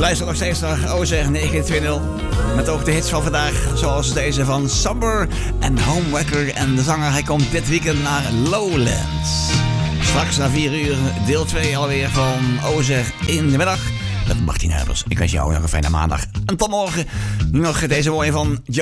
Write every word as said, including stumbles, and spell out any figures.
luistert nog steeds naar Ozer negen twee nul. Met ook de hits van vandaag, zoals deze van Summer en Homewrecker. En de zanger, hij komt dit weekend naar Lowlands. Straks na vier uur, deel twee alweer van Ozer in de middag. Met Martin Huibers. Ik wens jou nog een fijne maandag. En tot morgen. Nu nog deze mooie van